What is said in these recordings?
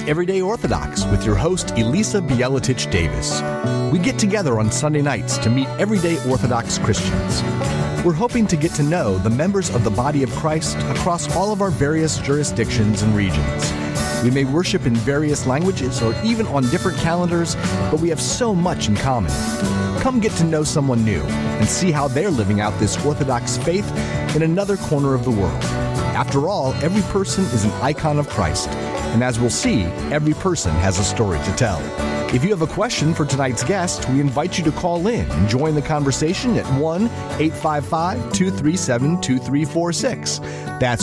Everyday Orthodox with your host, Elisa Bielatich Davis. We get together on Sunday nights to meet everyday Orthodox Christians. We're hoping to get to know the members of the body of Christ across all of our various jurisdictions and regions. We may worship in various languages or even on different calendars, but we have so much in common. Come get to know someone new and see how they're living out this Orthodox faith in another corner of the world. After all, every person is an icon of Christ, and as we'll see, every person has a story to tell. If you have a question for tonight's guest, we invite you to call in and join the conversation at 1-855-237-2346. That's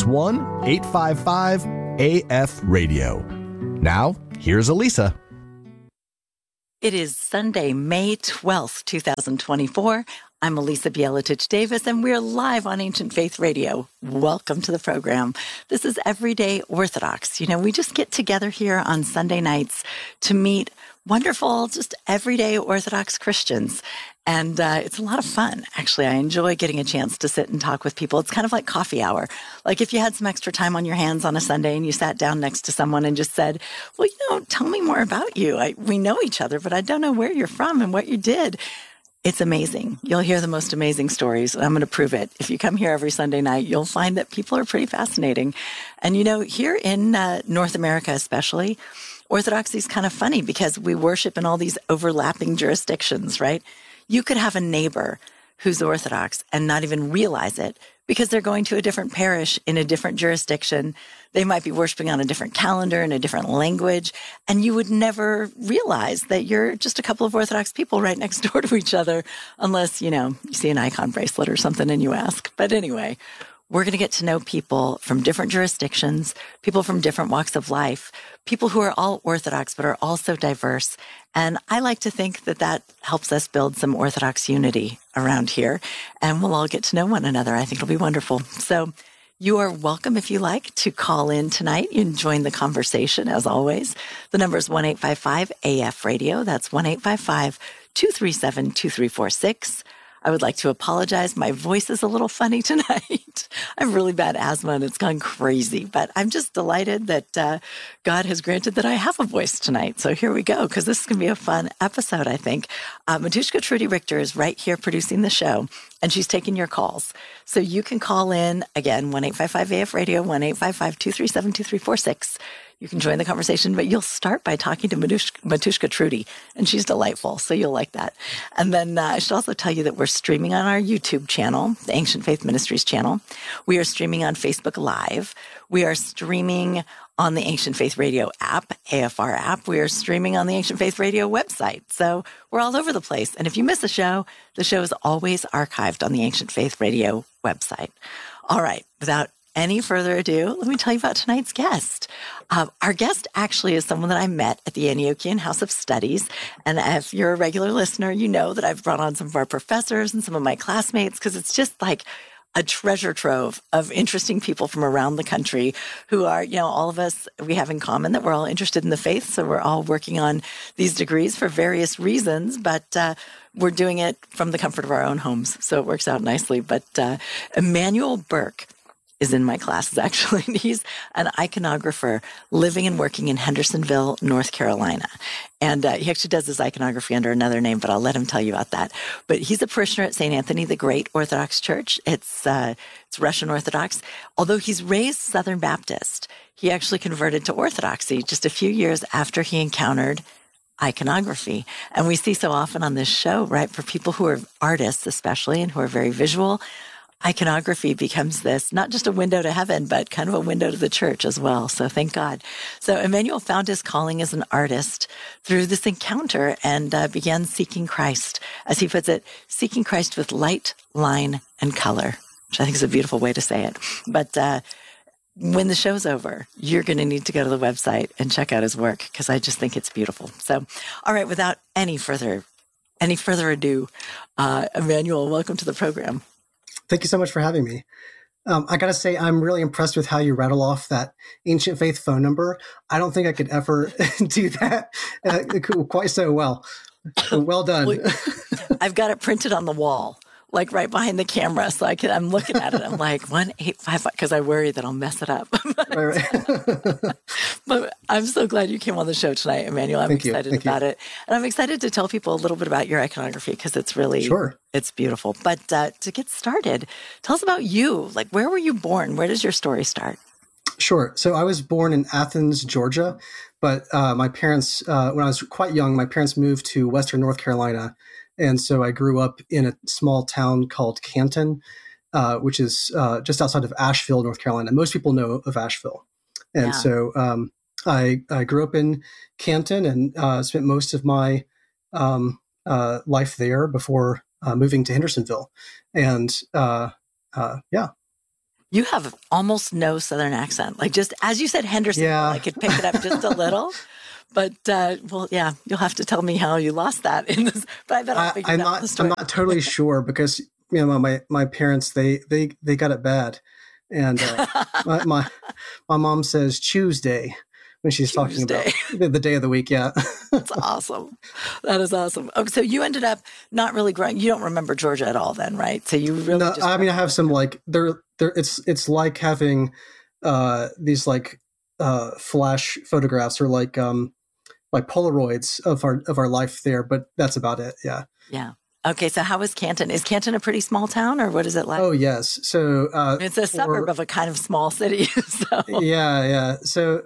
1-855-AF-RADIO. Now, here's Elisa. It is Sunday, May 12th, 2024. I'm Elisa Bielatich Davis, and we're live on Ancient Faith Radio. Welcome to the program. This is Everyday Orthodox. You know, we just get together here on Sunday nights to meet wonderful, just everyday Orthodox Christians. And it's a lot of fun. Actually, I enjoy getting a chance to sit and talk with people. It's kind of like coffee hour. Like if you had some extra time on your hands on a Sunday and you sat down next to someone and just said, well, you know, tell me more about you. We know each other, but I don't know where you're from and what you did. It's amazing. You'll hear the most amazing stories, and I'm going to prove it. If you come here every Sunday night, you'll find that people are pretty fascinating. And, you know, here in North America especially, Orthodoxy is kind of funny because we worship in all these overlapping jurisdictions, right? You could have a neighbor who's Orthodox and not even realize it because they're going to a different parish in a different jurisdiction. They might be worshiping on a different calendar in a different language, and you would never realize that you're just a couple of Orthodox people right next door to each other unless, you know, you see an icon bracelet or something and you ask. But anyway, we're going to get to know people from different jurisdictions, people from different walks of life, people who are all Orthodox but are also diverse. And I like to think that that helps us build some Orthodox unity around here, and we'll all get to know one another. I think it'll be wonderful. So you are welcome, if you like, to call in tonight and join the conversation, as always. The number is 1-855-AF-RADIO. That's 1-855-237-2346. I would like to apologize. My voice is a little funny tonight. I have really bad asthma and it's gone crazy, but I'm just delighted that God has granted that I have a voice tonight. So here we go, because this is going to be a fun episode, I think. Matushka Trudy Richter is right here producing the show, and she's taking your calls. So you can call in, again, 1-855-AF-RADIO, 1-855-237-2346. You can join the conversation, but you'll start by talking to Matushka Trudy, and she's delightful, so you'll like that. And then I should also tell you that we're streaming on our YouTube channel, the Ancient Faith Ministries channel. We are streaming on Facebook Live. We are streaming on the Ancient Faith Radio app, AFR app. We are streaming on the Ancient Faith Radio website. So we're all over the place. And if you miss a show, the show is always archived on the Ancient Faith Radio website. All right, without any further ado, let me tell you about tonight's guest. Our guest actually is someone that I met at the Antiochian House of Studies. And if you're a regular listener, you know that I've brought on some of our professors and some of my classmates because it's just like a treasure trove of interesting people from around the country who are, you know, all of us, we have in common that we're all interested in the faith. So we're all working on these degrees for various reasons, but we're doing it from the comfort of our own homes. So it works out nicely. But Emmanuel Burke is in my classes, actually. He's an iconographer living and working in Hendersonville, North Carolina. And he actually does his iconography under another name, but I'll let him tell you about that. But he's a parishioner at St. Anthony the Great Orthodox Church. It's Russian Orthodox. Although he's raised Southern Baptist, he actually converted to Orthodoxy just a few years after he encountered iconography. And we see so often on this show, right, for people who are artists especially and who are very visual, iconography becomes this, not just a window to heaven, but kind of a window to the church as well. So thank God. So Emmanuel found his calling as an artist through this encounter and began seeking Christ. As he puts it, seeking Christ with light, line, and color, which I think is a beautiful way to say it. But when the show's over, you're going to need to go to the website and check out his work because I just think it's beautiful. So, all right, without any further ado, Emmanuel, welcome to the program. Thank you so much for having me. I got to say, I'm really impressed with how you rattle off that Ancient Faith phone number. I don't think I could ever do that quite so well. Well done. Well, I've got it printed on the wall, like right behind the camera. So I'm looking at it. I'm like 1855 because I worry that I'll mess it up. Right. But I'm so glad you came on the show tonight, Emmanuel. I'm excited about it. And I'm excited to tell people a little bit about your iconography because it's really, it's beautiful. But to get started, tell us about you. Like, where were you born? Where does your story start? Sure. So I was born in Athens, Georgia, but my parents, when I was quite young, my parents moved to Western North Carolina. And so I grew up in a small town called Canton, which is just outside of Asheville, North Carolina. Most people know of Asheville. And so I grew up in Canton and spent most of my life there before moving to Hendersonville. And you have almost no Southern accent. Like just as you said, Henderson, I could pick it up just a little. But you'll have to tell me how you lost that in this. But I bet I'll figure out the story. I'm not totally sure because my parents they got it bad, and my mom says Tuesday when she's talking about the day of the week. Yeah, that's awesome. That is awesome. Okay, so you ended up not really growing. You don't remember Georgia at all, then, right? So you really? No, I have some like there. It's like having these like flash photographs or like Polaroids of our life there, but that's about it. Yeah. Yeah. Okay. So how is Canton? Is Canton a pretty small town or what is it like? Oh, yes. So it's a suburb of a kind of small city. So. Yeah. So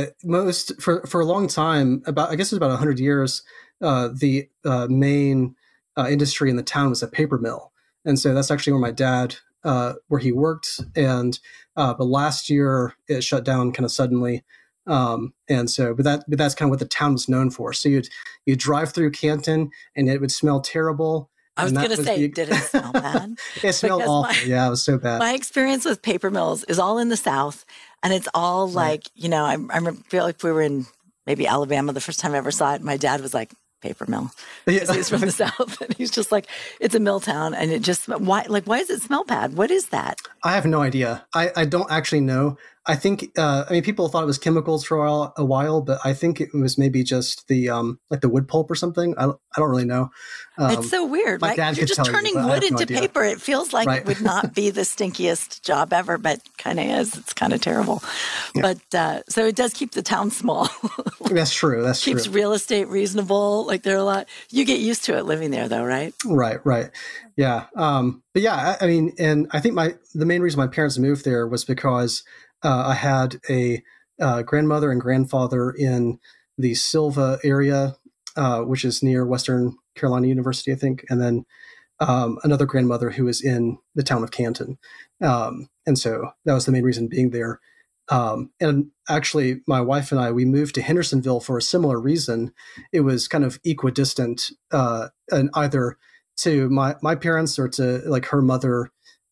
for a long time, I guess it was about 100 years, the main industry in the town was a paper mill. And so that's actually where my dad, where he worked. And but last year it shut down kind of suddenly. And so, but that's kind of what the town was known for. So you'd drive through Canton and it would smell terrible. I was going to say, did it smell bad? It smelled awful. Yeah, it was so bad. My experience with paper mills is all in the South, and it's all like, I feel like we were in maybe Alabama the first time I ever saw it. My dad was like, paper mill, because he's from the South, and he's just like, it's a mill town, and it just why does it smell bad? What is that? I have no idea. I don't actually know. I think people thought it was chemicals for a while, but I think it was maybe just the like the wood pulp or something. I don't really know. It's so weird, right? You're just turning wood into paper. It feels like it would not be the stinkiest job ever, but kind of is. It's kind of terrible. Yeah. But so it does keep the town small. That's true. That's true. Keeps real estate reasonable. Like there are a lot. You get used to it living there, though, right? Right. Yeah. But yeah, and I think the main reason my parents moved there was because I had a grandmother and grandfather in the Silva area, which is near Western Carolina University, I think, and then another grandmother who was in the town of Canton. And so that was the main reason being there. And actually, my wife and I, we moved to Hendersonville for a similar reason. It was kind of equidistant, and either to my parents or to like her mother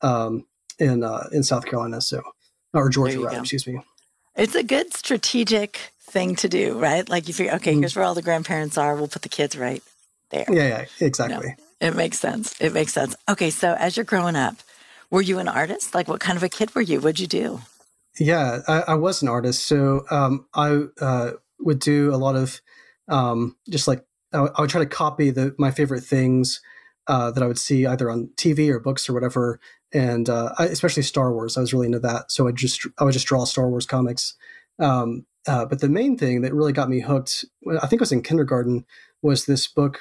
in South Carolina. So. Or Georgia, rather, excuse me. It's a good strategic thing to do, right? Like you figure, okay, here's where all the grandparents are. We'll put the kids right there. Yeah, exactly. It makes sense. Okay, so as you're growing up, were you an artist? Like what kind of a kid were you? What'd you do? Yeah, I was an artist. So I would do a lot of just like, I would try to copy my favorite things that I would see either on TV or books or whatever. And especially Star Wars, I was really into that. So I would just draw Star Wars comics. But the main thing that really got me hooked, I think it was in kindergarten, was this book,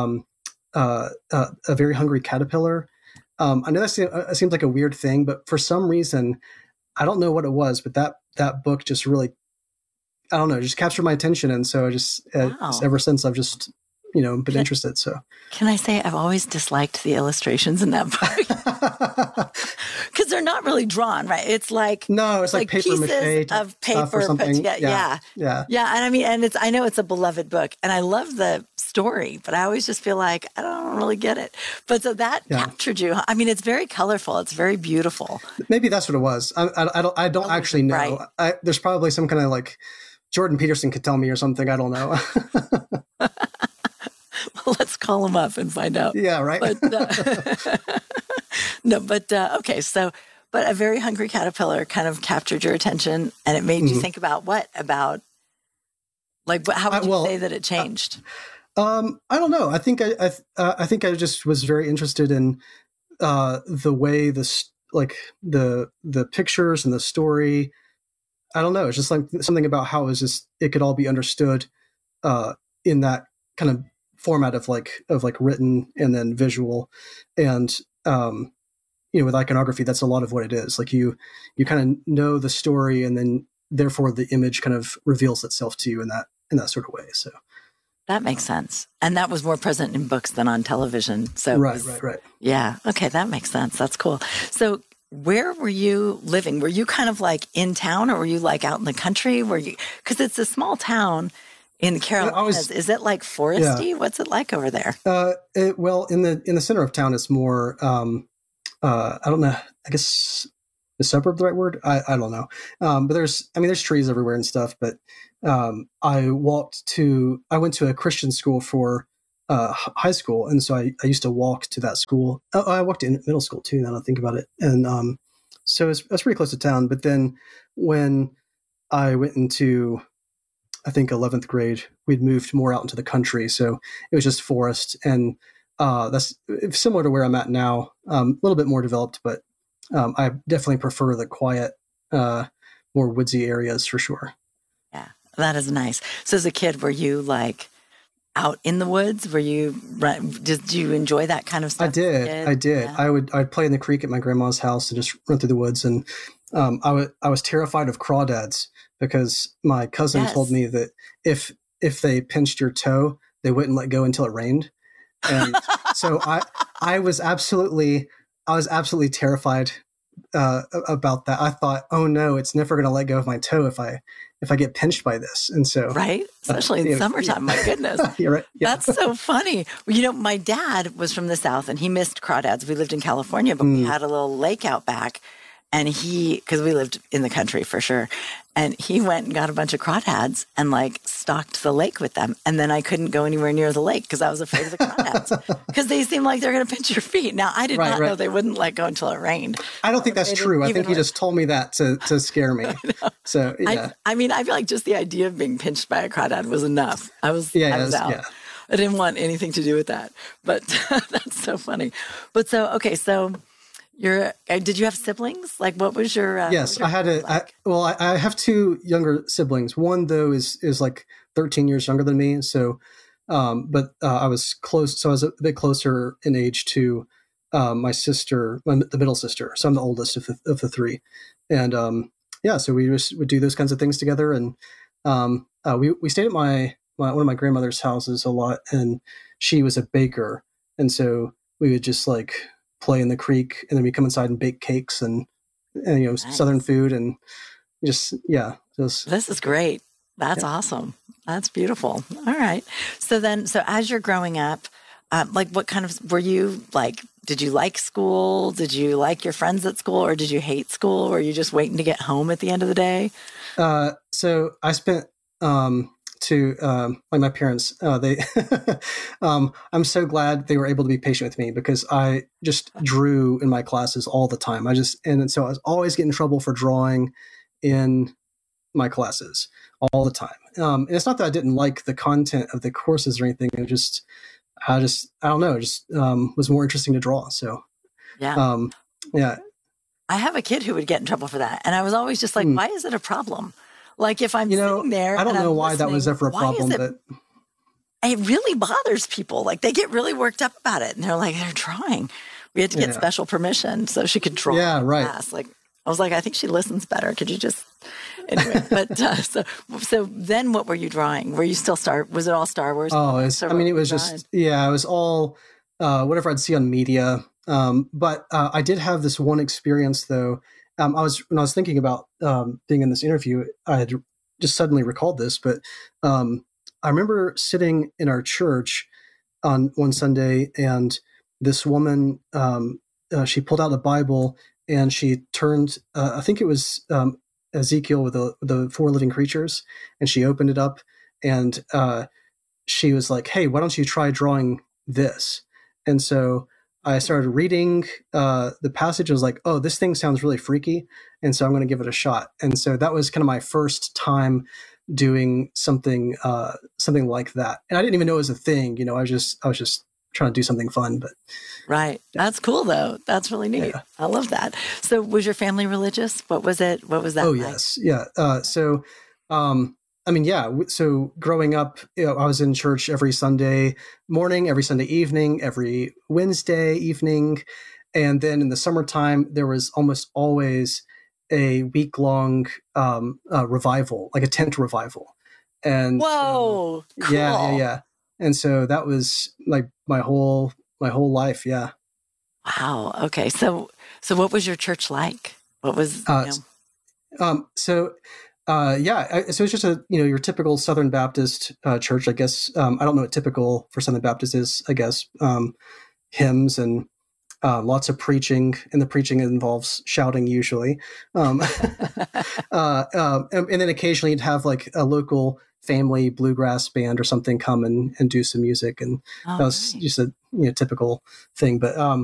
A Very Hungry Caterpillar. I know that seems like a weird thing, but for some reason, I don't know what it was, but that book just really, I don't know, just captured my attention. And so I just ever since I've just been interested. So can I say I've always disliked the illustrations in that book because they're not really drawn, right? It's like it's like paper pieces of paper, yeah. And I know it's a beloved book, and I love the story, but I always just feel like I don't really get it. But so that captured you. I mean, it's very colorful. It's very beautiful. Maybe that's what it was. I don't actually know. Right. There's probably some kind of like Jordan Peterson could tell me or something. I don't know. Well, let's call him up and find out. Yeah, right. But, okay. So, but A Very Hungry Caterpillar kind of captured your attention, and it made you think about what? About, like, how would you say that it changed? I don't know. I think I just was very interested in the way the pictures and the story. I don't know. It's just like something about how it could all be understood in that kind of format of like written and then visual, and with iconography, that's a lot of what it is. Like you kind of know the story, and then therefore the image kind of reveals itself to you in that sort of way. So that makes sense. And that was more present in books than on television. So right. Yeah. Okay, that makes sense. That's cool. So where were you living? Were you kind of like in town, or were you like out in the country? Because it's a small town in the Carolinas. Is it like foresty? Yeah. What's it like over there? Well, in the center of town, it's more, I don't know, I guess, is suburb the right word? I don't know. But there's trees everywhere and stuff. But I went to a Christian school for high school, and so I used to walk to that school. I walked in middle school too, now that I think about it. And so that's pretty close to town. But then when I went into, I think, 11th grade, we'd moved more out into the country, so it was just forest, and that's similar to where I'm at now. A little bit more developed, but I definitely prefer the quiet, more woodsy areas for sure. Yeah, that is nice. So as a kid, were you like out in the woods? Did you enjoy that kind of stuff? I did. Yeah. I'd play in the creek at my grandma's house and just run through the woods. And I was terrified of crawdads because my cousin told me that if they pinched your toe, they wouldn't let go until it rained. And so I was absolutely terrified about that. I thought, oh no, it's never going to let go of my toe if I get pinched by this. And so, right, especially in summertime, my goodness, you're right. Yeah. That's so funny. My dad was from the South, and he missed crawdads. We lived in California, but we had a little lake out back, and because we lived in the country for sure, and he went and got a bunch of crawdads and like stocked the lake with them. And then I couldn't go anywhere near the lake because I was afraid of the crawdads because they seem like they're going to pinch your feet. Now, I did not know they wouldn't let go until it rained. I don't think that's true. I think he just told me that to scare me. So, yeah. I feel like just the idea of being pinched by a crawdad was enough. I was out. Yeah. I didn't want anything to do with that. But that's so funny. But so did you have siblings? Like, what was your? Yes, I had I have two younger siblings. One though is like 13 years younger than me. So, but I was close. So I was a bit closer in age to my sister, the middle sister. So I'm the oldest of the three, and so we just would do those kinds of things together. And we stayed at one of my grandmother's houses a lot, and she was a baker, and so we would just like play in the creek, and then we come inside and bake cakes and nice. Southern food, and this is great. That's awesome. That's beautiful. All right. So as you're growing up, like what kind of, were you like, did you like school? Did you like your friends at school, or did you hate school? Or were you just waiting to get home at the end of the day? So I spent, like my parents, they, I'm so glad they were able to be patient with me because I just drew in my classes all the time. And so I was always getting in trouble for drawing in my classes all the time. And it's not that I didn't like the content of the courses or anything. I don't know, was more interesting to draw. So, yeah. I have a kid who would get in trouble for that. And I was always just like, why is it a problem? Like if I'm sitting there, I don't know why that was ever a problem, but it really bothers people. Like they get really worked up about it, and they're like, they're drawing. We had to get special permission so she could draw. Yeah, right. Class. Like I was like, I think she listens better. Could you just anyway? But so then, what were you drawing? Were you still Was it all Star Wars? Oh, it was just it was all whatever I'd see on media. But I did have this one experience though. When I was thinking about being in this interview, I had just suddenly recalled this, but I remember sitting in our church on one Sunday, and this woman, she pulled out a Bible and she turned, I think it was Ezekiel with the four living creatures, and she opened it up, and she was like, "Hey, why don't you try drawing this?" And so I started reading the passage. I was like, oh, this thing sounds really freaky. And so I'm going to give it a shot. And so that was kind of my first time doing something like that. And I didn't even know it was a thing. I was just trying to do something fun. But Right. That's cool though. That's really neat. Yeah. I love that. So was your family religious? What was it? What was that oh like? yes, yeah. I mean, yeah. So growing up, I was in church every Sunday morning, every Sunday evening, every Wednesday evening, and then in the summertime there was almost always a week-long revival, like a tent revival. And Whoa, cool. yeah. And so that was like my whole life. Yeah. Wow. Okay. So what was your church like? What was, So it's just your typical Southern Baptist church, I guess. I don't know what typical for Southern Baptist is, I guess. Hymns and lots of preaching, and the preaching involves shouting usually. And then occasionally you'd have like a local family bluegrass band or something come and do some music, and that was just a typical thing. But